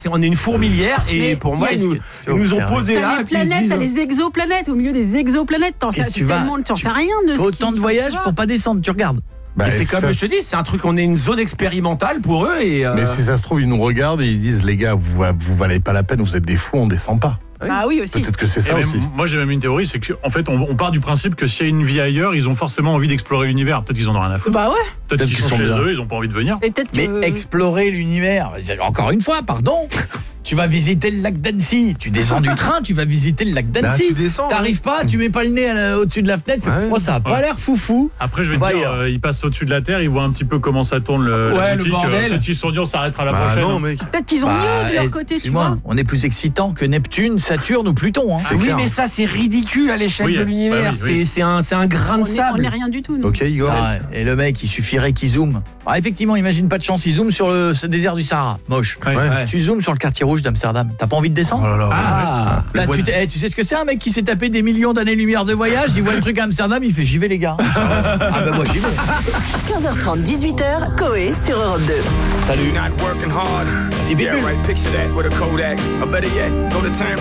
On est une fourmilière et pour moi, ils nous ont posé là. T'as les planètes, t'as les exoplanètes. Au milieu des exoplanètes, t'en sais rien de ce autant de voyages pour pas descendre, tu regardes. Et c'est comme je te dis, c'est un truc, on est une zone expérimentale pour eux. Mais si ça se trouve, ils nous regardent et ils disent, les gars, vous valez pas la peine, vous êtes des fous, on descend pas. Ah oui aussi. Peut-être que c'est ça aussi. Moi j'ai même une théorie, c'est qu'en fait on part du principe que s'il y a une vie ailleurs, ils ont forcément envie d'explorer l'univers. Peut-être qu'ils en ont rien à foutre. Bah ouais. Peut-être qu'ils sont chez eux, ils ont pas envie de venir. Mais explorer l'univers, encore une fois, pardon. Tu vas visiter le lac d'Annecy, tu descends du train, tu vas visiter le lac d'Annecy. T'arrives pas, tu mets pas le nez au-dessus de la fenêtre, ça a pas l'air foufou. Après je vais te dire, ils passent au-dessus de la Terre, ils voient un petit peu comment ça tourne le bordel. Peut-être qu'ils se sont dit on s'arrêtera la prochaine. Non, mec. Peut-être qu'ils ont mieux de leur côté, tu vois. On est plus excitant que Neptune, Saturne ou Pluton. Oui, mais ça c'est ridicule à l'échelle de l'univers. C'est un grain de sable. On n'est rien du tout. Nous. Ok, Igor. Et le mec, il suffirait qu'il zoome. Effectivement, imagine pas de chance, il zoome sur le désert du Sahara. Moche. Tu zoomes sur le quartier rouge d'Amsterdam. T'as pas envie de descendre? Tu sais ce que c'est, un mec qui s'est tapé des millions d'années-lumière de voyage, il voit le truc à Amsterdam, il fait j'y vais les gars. Moi j'y vais. 15h30, 18h, Coé sur Europe 2. Salut. Not working hard. C'est Yeah, right. Picture that with a Kodak. Or better yet, go to time.